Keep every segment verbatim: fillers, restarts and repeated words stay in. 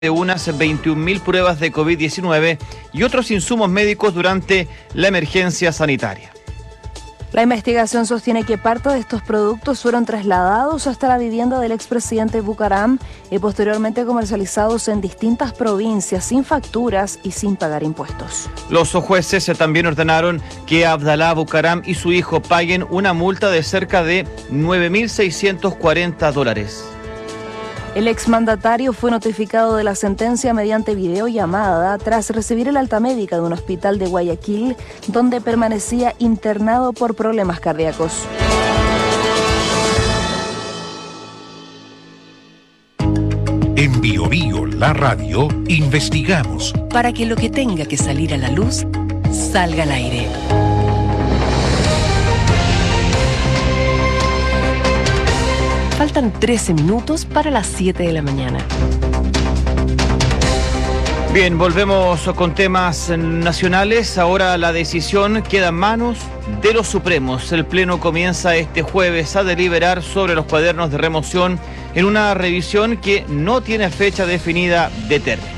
de unas veintiún mil pruebas de COVID diecinueve y otros insumos médicos durante la emergencia sanitaria. La investigación sostiene que parte de estos productos fueron trasladados hasta la vivienda del expresidente Bucaram y posteriormente comercializados en distintas provincias sin facturas y sin pagar impuestos. Los jueces también ordenaron que Abdalá Bucaram y su hijo paguen una multa de cerca de nueve mil seiscientos cuarenta dólares. El exmandatario fue notificado de la sentencia mediante videollamada tras recibir el alta médica de un hospital de Guayaquil, donde permanecía internado por problemas cardíacos. En Bio Bio, la radio, investigamos para que lo que tenga que salir a la luz salga al aire. Faltan trece minutos para las siete de la mañana. Bien, volvemos con temas nacionales. Ahora la decisión queda en manos de los Supremos. El Pleno comienza este jueves a deliberar sobre los cuadernos de remoción en una revisión que no tiene fecha definida de término.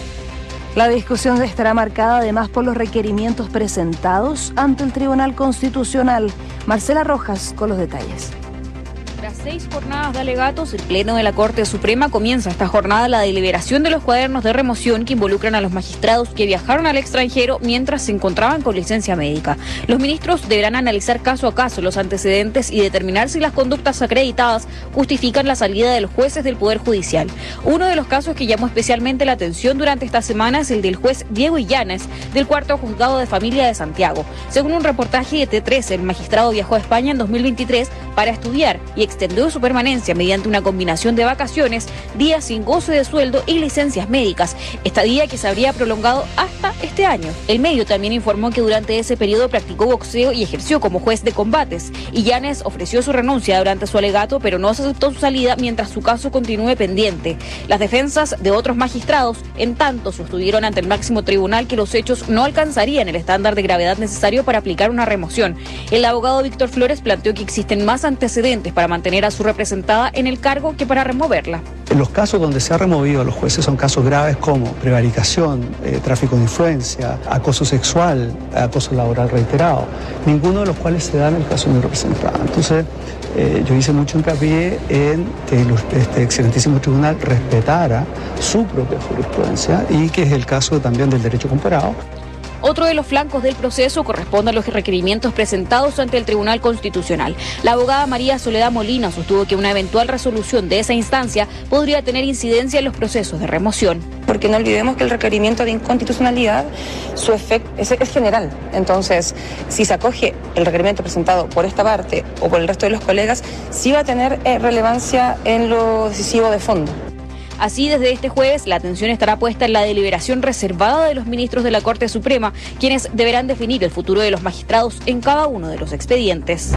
La discusión estará marcada además por los requerimientos presentados ante el Tribunal Constitucional. Marcela Rojas con los detalles. Tras seis jornadas de alegatos, el Pleno de la Corte Suprema comienza esta jornada la deliberación de los cuadernos de remoción que involucran a los magistrados que viajaron al extranjero mientras se encontraban con licencia médica. Los ministros deberán analizar caso a caso los antecedentes y determinar si las conductas acreditadas justifican la salida de los jueces del Poder Judicial. Uno de los casos que llamó especialmente la atención durante esta semana es el del juez Diego Illanes, del Cuarto Juzgado de Familia de Santiago. Según un reportaje de T trece, el magistrado viajó a España en dos mil veintitrés para estudiar y extendió su permanencia mediante una combinación de vacaciones, días sin goce de sueldo y licencias médicas, estadía que se habría prolongado hasta este año. El medio también informó que durante ese periodo practicó boxeo y ejerció como juez de combates. Illanes ofreció su renuncia durante su alegato, pero no se aceptó su salida mientras su caso continúe pendiente. Las defensas de otros magistrados, en tanto, sostuvieron ante el máximo tribunal que los hechos no alcanzarían el estándar de gravedad necesario para aplicar una remoción. El abogado Víctor Flores planteó que existen más antecedentes para mantener a su representada en el cargo que para removerla. En los casos donde se ha removido a los jueces son casos graves como prevaricación, eh, tráfico de influencia, acoso sexual, acoso laboral reiterado, ninguno de los cuales se da en el caso de mi representada. Entonces, eh, yo hice mucho hincapié en que este excelentísimo tribunal respetara su propia jurisprudencia y que es el caso también del derecho comparado. Otro de los flancos del proceso corresponde a los requerimientos presentados ante el Tribunal Constitucional. La abogada María Soledad Molina sostuvo que una eventual resolución de esa instancia podría tener incidencia en los procesos de remoción. Porque no olvidemos que el requerimiento de inconstitucionalidad, su efecto es, es general. Entonces, si se acoge el requerimiento presentado por esta parte o por el resto de los colegas, sí va a tener eh, relevancia en lo decisivo de fondo. Así, desde este jueves, la atención estará puesta en la deliberación reservada de los ministros de la Corte Suprema, quienes deberán definir el futuro de los magistrados en cada uno de los expedientes.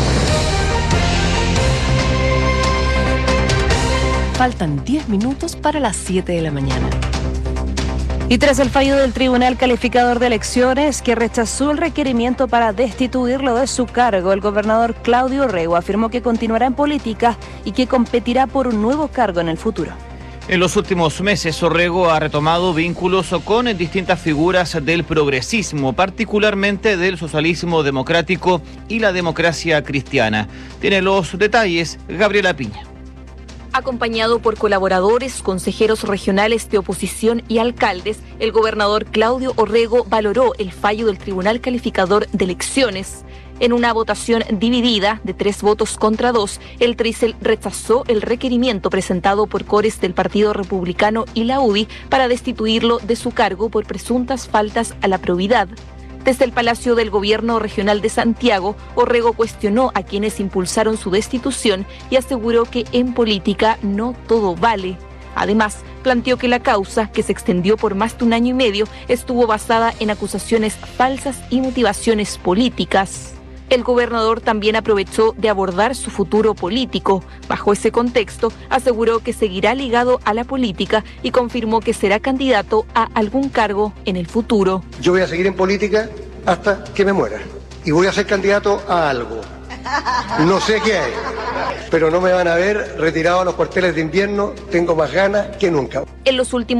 Faltan diez minutos para las siete de la mañana. Y tras el fallo del Tribunal Calificador de Elecciones, que rechazó el requerimiento para destituirlo de su cargo, el gobernador Claudio Orrego afirmó que continuará en política y que competirá por un nuevo cargo en el futuro. En los últimos meses, Orrego ha retomado vínculos con distintas figuras del progresismo, particularmente del socialismo democrático y la democracia cristiana. Tiene los detalles Gabriela Piña. Acompañado por colaboradores, consejeros regionales de oposición y alcaldes, el gobernador Claudio Orrego valoró el fallo del Tribunal Calificador de Elecciones. En una votación dividida de tres votos contra dos, el Trisel rechazó el requerimiento presentado por cores del Partido Republicano y la U D I para destituirlo de su cargo por presuntas faltas a la probidad. Desde el Palacio del Gobierno Regional de Santiago, Orrego cuestionó a quienes impulsaron su destitución y aseguró que en política no todo vale. Además, planteó que la causa, que se extendió por más de un año y medio, estuvo basada en acusaciones falsas y motivaciones políticas. El gobernador también aprovechó de abordar su futuro político. Bajo ese contexto, aseguró que seguirá ligado a la política y confirmó que será candidato a algún cargo en el futuro. Yo voy a seguir en política hasta que me muera y voy a ser candidato a algo. No sé qué hay, pero no me van a ver retirado a los cuarteles de invierno, tengo más ganas que nunca. En los últimos